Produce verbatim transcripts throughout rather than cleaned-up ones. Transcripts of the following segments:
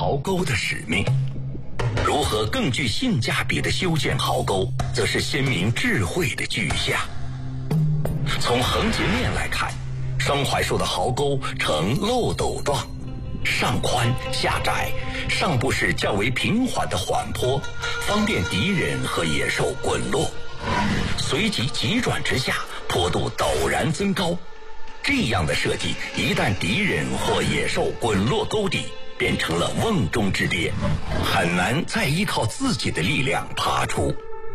壕沟的使命。如何更具性价比地修建壕沟，则是先民智慧的具象。从横截面来看，双槐树的壕沟呈漏斗状，上宽下窄，上部是较为平缓的缓坡，方便敌人和野兽滚落。随即急转直下，坡度陡然增高。这样的设计，一旦敌人或野兽滚落沟底，变成了瓮中之鳖，很难再依靠自己的力量爬出。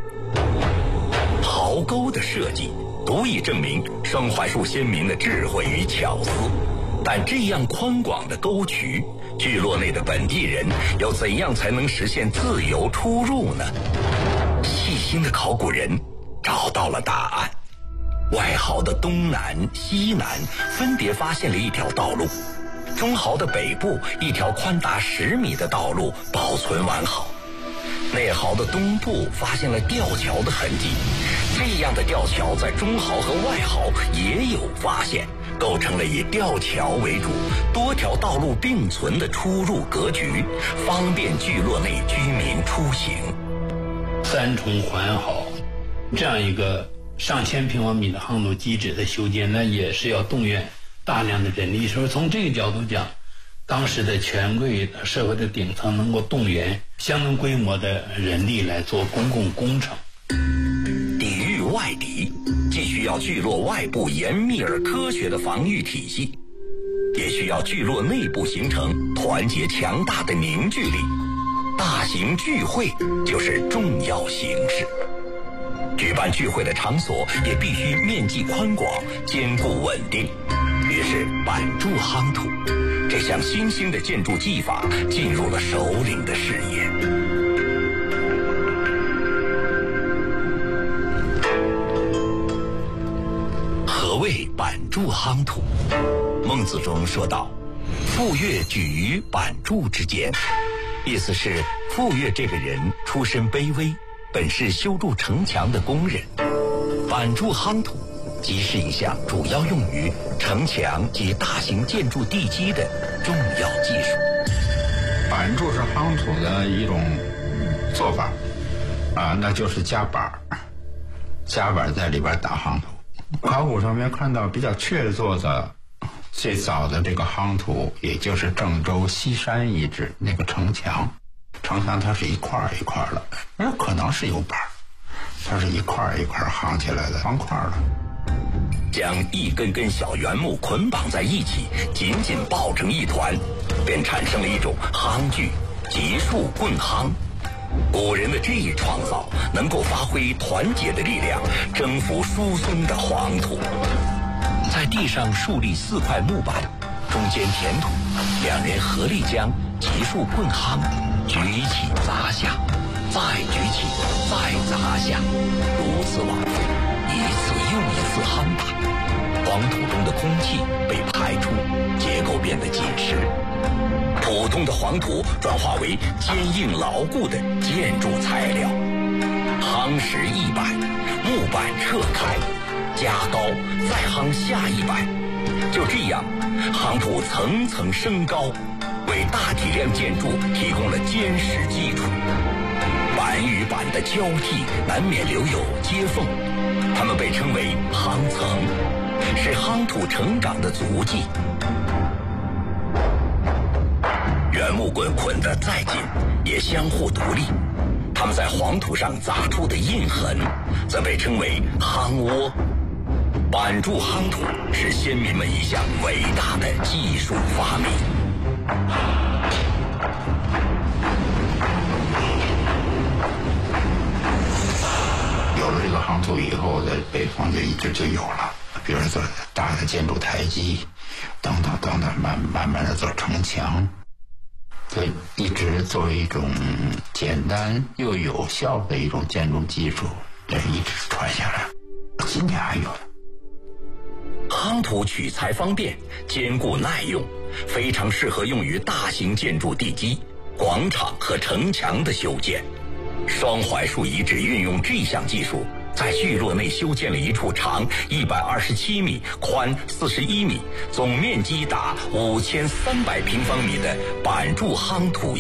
壕沟的设计足以证明双槐树先民的智慧与巧思，但这样宽广的沟渠，聚落内的本地人要怎样才能实现自由出入呢？细心的考古人找到了答案。外壕的东南、西南分别发现了一条道路，中壕的北部一条宽达十米的道路保存完好，内壕的东部发现了吊桥的痕迹。这样的吊桥在中壕和外壕也有发现，构成了以吊桥为主、多条道路并存的出入格局，方便聚落内居民出行。 三重环壕这样一个上千平方米的夯土基址的修建，那也是要动员大量的人力。所以从这个角度讲，当时的权贵的社会的顶层能够动员相当规模的人力来做公共工程。 抵御外敌，既需要聚落外部严密而科学的防御体系，也需要聚落内部形成团结强大的凝聚力。大型聚会就是重要形式。举办聚会的场所也必须面积宽广、坚固稳定。于是板筑夯土这项新兴的建筑技法进入了首领的视野。何谓板筑夯土？孟子中说道：傅说举于板筑之间。意思是傅说这个人出身卑微，本是修筑城墙的工人。板筑夯土即是一项主要用于城墙及大型建筑地基的重要技术。 板筑是夯土的一种做法啊，那就是夹板，夹板在里边打夯土。考古上面看到比较确凿的最早的这个夯土，也就是郑州西山遗址那个城墙。城墙它是一块一块的，那可能是有板，它是一块一块夯起来的方块的。 将一根根小圆木捆绑在一起，紧紧抱成一团，便产生了一种夯具——集束棍夯。古人的这一创造能够发挥团结的力量，征服疏松的黄土。在地上竖立四块木板，中间填土，两人合力将集束棍夯举起砸下，再举起再砸下，如此往复，一次又一次夯打，黄土中的空气被排出，结构变得紧实，普通的黄土转化为坚硬牢固的建筑材料。夯实一板，木板撤开，加高，再夯下一板，就这样，夯土层层升高，为大体量建筑提供了坚实基础。板与板的交替难免留有接缝，它们被称为夯层，是夯土成长的足迹。原木棍捆得再紧，也相互独立，它们在黄土上砸出的印痕，则被称为夯窝。板筑夯土是先民们一项伟大的技术发明。 有了这个夯土以后，在北方就一直就有了，比如说大的建筑台基，等等等等，慢慢慢的做城墙，所以一直作为一种简单又有效的一种建筑技术，这一直传下来，今天还有的。 夯土取材方便，坚固耐用，非常适合用于大型建筑地基、广场和城墙的修建。双槐树遗址运用这项技术，在聚落内修建了一处长一百二十七米、宽四十一米、总面积达五千三百平方米的板筑夯土